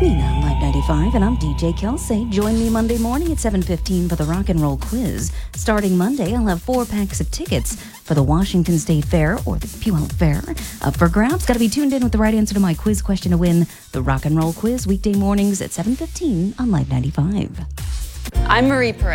Nina on Live 95, and I'm DJ Kelsey. Join me Monday morning at 7:15 for the Rock and Roll Quiz. Starting Monday, I'll have 4 packs of tickets for the Washington State Fair or the Puyallup Fair. Up for grabs, got to be tuned in with the right answer to my quiz question to win the Rock and Roll Quiz weekday mornings at 7:15 on Live 95. I'm Marie Perez.